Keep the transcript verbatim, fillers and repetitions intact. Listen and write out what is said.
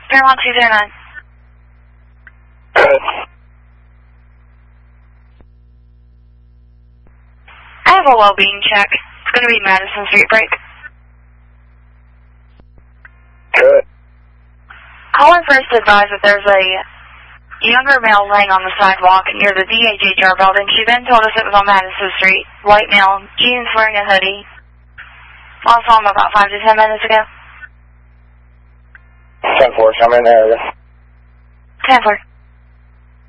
Fairmont two zero nine. Good. I have a well-being check. It's going to be Madison Street break. Good. Caller first advised that there's a younger male laying on the sidewalk near the D H H R building. She then told us it was on Madison Street. White male, jeans, wearing a hoodie. I saw him about five to ten minutes ago. ten four, I'm in the area. ten four.